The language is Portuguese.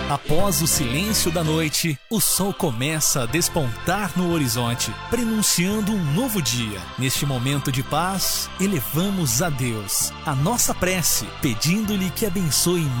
Após o silêncio da noite, o sol começa a despontar no horizonte, prenunciando um novo dia. Neste momento de paz, elevamos a Deus a nossa prece, pedindo-lhe que abençoe